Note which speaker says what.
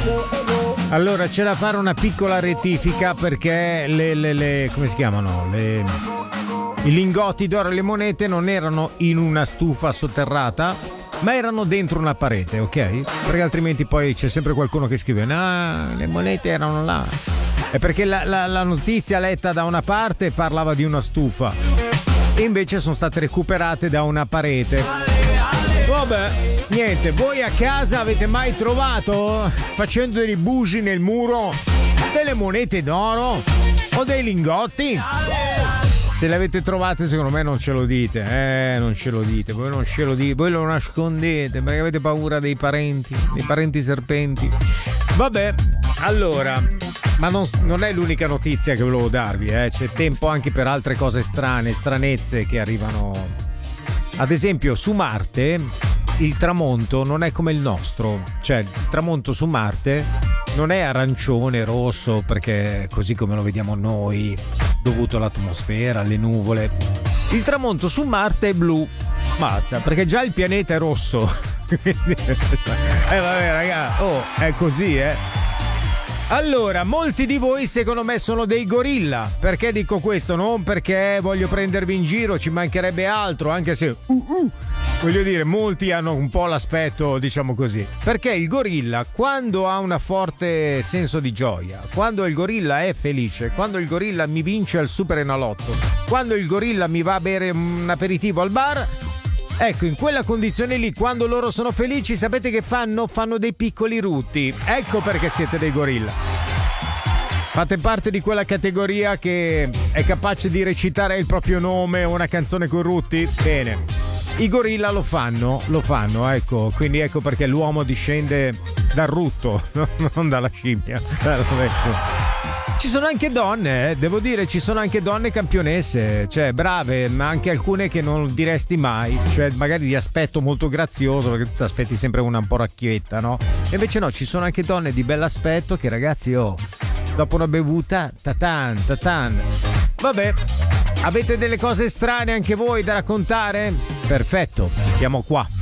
Speaker 1: Allora c'è da fare una piccola rettifica perché le come si chiamano? I lingotti d'oro e le monete non erano in una stufa sotterrata, ma erano dentro una parete, ok? Perché altrimenti poi c'è sempre qualcuno che scrive: no, le monete erano là. È perché la notizia letta da una parte parlava di una stufa e invece sono state recuperate da una parete. Vabbè, niente, voi a casa avete mai trovato, facendo dei buchi nel muro, delle monete d'oro o dei lingotti? Se le avete trovate, secondo me non ce lo dite, non ce lo dite, voi non ce lo dite, voi lo nascondete perché avete paura dei parenti serpenti. Vabbè, allora, ma non è l'unica notizia che volevo darvi, c'è tempo anche per altre cose strane, stranezze che arrivano. Ad esempio, su Marte il tramonto non è come il nostro, cioè il tramonto su Marte non è arancione, rosso, perché così come lo vediamo noi, dovuto all'atmosfera, alle nuvole. Il tramonto su Marte è blu, basta, perché già il pianeta è rosso. Vabbè raga, è così, Allora, molti di voi secondo me sono dei gorilla. Perché dico questo? Non perché voglio prendervi in giro, ci mancherebbe altro, anche se voglio dire, molti hanno un po' l'aspetto, diciamo così. Perché il gorilla, quando ha un forte senso di gioia, quando il gorilla è felice, quando il gorilla mi vince al Superenalotto, quando il gorilla mi va a bere un aperitivo al bar, ecco, in quella condizione lì, quando loro sono felici, sapete che fanno? Fanno dei piccoli rutti. Ecco perché siete dei gorilla. Fate parte di quella categoria che è capace di recitare il proprio nome o una canzone con rutti? Bene. I gorilla lo fanno, ecco. Quindi ecco perché l'uomo discende dal rutto, non dalla scimmia. Ci sono anche donne, devo dire, ci sono anche donne campionesse, cioè brave, ma anche alcune che non diresti mai, cioè magari di aspetto molto grazioso, perché tu ti aspetti sempre una un po' racchietta, no? E invece no, ci sono anche donne di bell'aspetto che, ragazzi, dopo una bevuta, tatan. Vabbè, avete delle cose strane anche voi da raccontare? Perfetto, siamo qua.